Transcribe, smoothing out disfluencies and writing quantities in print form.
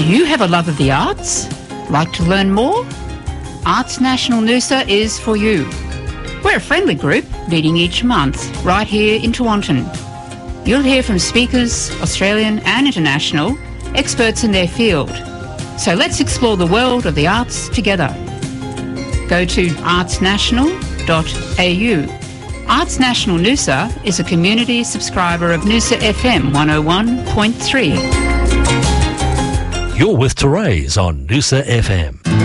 you have a love of the arts? Like to learn more? Arts National Noosa is for you. We're a friendly group meeting each month right here in Tewantin. You'll hear from speakers, Australian and international, experts in their field. So let's explore the world of the arts together. Go to artsnational.au. Arts National Noosa is a community subscriber of Noosa FM 101.3. You're with Therese on Noosa FM.